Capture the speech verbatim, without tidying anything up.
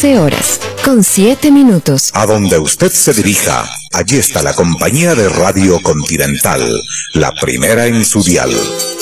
doce horas, con siete minutos. A donde usted se dirija, allí está la compañía de Radio Continental, la primera en su dial.